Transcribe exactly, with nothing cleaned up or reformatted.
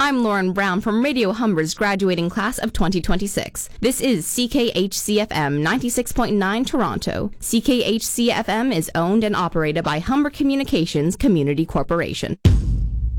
I'm Lauren Brown from Radio Humber's graduating class of twenty twenty-six. This is C K H C F M ninety-six point nine Toronto. C K H C F M is owned and operated by Humber Communications Community Corporation.